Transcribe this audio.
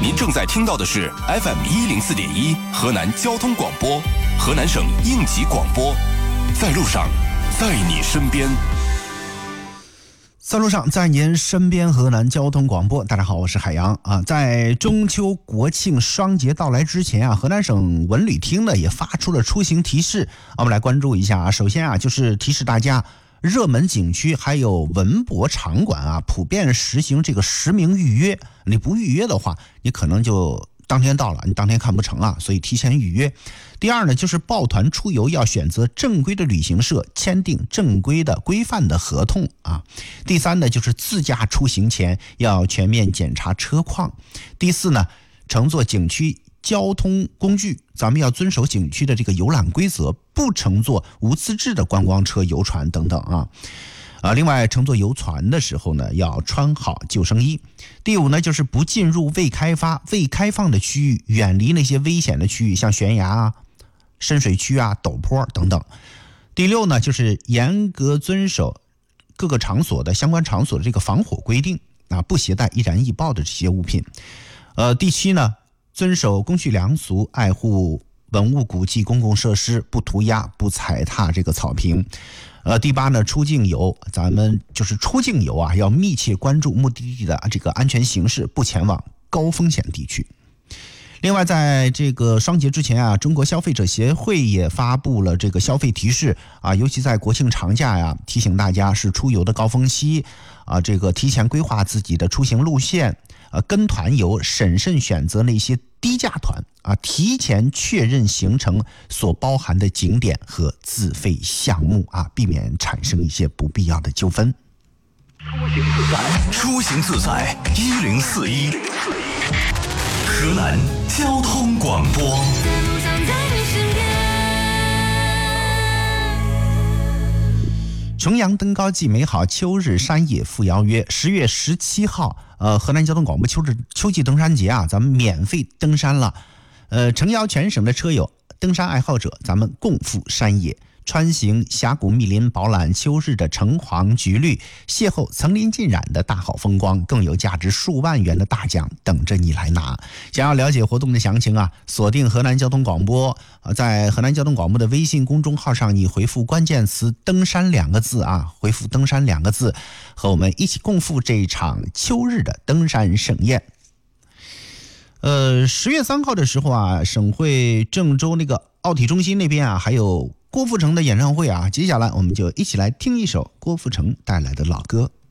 您正在听到的是 FM104.1 河南交通广播，河南省应急广播，在路上，在你身边。 在路上，在您身边，河南交通广播。大家好，我是海洋啊。在中秋、国庆双节到来之前啊，河南省文旅厅呢也发出了出行提示，我们来关注一下啊。首先啊，就是提示大家，热门景区还有文博场馆啊，普遍实行这个实名预约。你不预约的话，你可能就当天到了，你当天看不成啊，所以提前预约。第二呢，就是抱团出游要选择正规的旅行社，签订正规的规范的合同啊。第三呢，就是自驾出行前要全面检查车况。第四呢，乘坐景区交通工具，咱们要遵守景区的这个游览规则，不乘坐无资质的观光车、游船等等啊。另外乘坐游船的时候呢，要穿好救生衣。第五呢，就是不进入未开发、未开放的区域，远离那些危险的区域，像悬崖啊、深水区啊、陡坡等等。第六呢，就是严格遵守各个场所的相关场所的这个防火规定啊，不携带易燃易爆的这些物品。第七呢，遵守公序良俗，爱护文物古迹、公共设施，不涂鸦、不踩踏这个草坪。第八呢，出境游，咱们就是出境游啊，要密切关注目的地的这个安全形势，不前往高风险地区。另外，在这个双节之前啊，中国消费者协会也发布了这个消费提示啊，尤其在国庆长假呀，提醒大家是出游的高峰期啊，这个提前规划自己的出行路线，跟团游审慎选择那些低价团啊，提前确认行程所包含的景点和自费项目啊，避免产生一些不必要的纠纷。 出行自在1041，河南交通广播。 重阳登高祭美好，秋日山野赴邀约。10月17号，河南交通广播秋季登山节啊，咱们免费登山了。诚邀全省的车友、登山爱好者，咱们共赴山野，穿行峡谷密林，饱览秋日的橙黄橘绿，邂逅层林尽染的大好风光，更有价值数万元的大奖等着你来拿。想要了解活动的详情啊，锁定河南交通广播，在河南交通广播的微信公众号上，你回复关键词登山2个字啊，回复登山2个字，和我们一起共赴这一场秋日的登山盛宴。10月3号的时候啊，省会郑州那个奥体中心那边啊，还有郭富城的演唱会啊，接下来我们就一起来听一首郭富城带来的老歌。